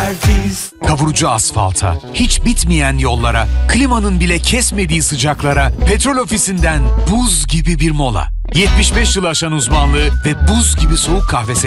Artist. Kavurucu asfalta, hiç bitmeyen yollara, klimanın bile kesmediği sıcaklara, petrol ofisinden buz gibi bir mola. 75 yıl aşan uzmanlığı ve buz gibi soğuk kahve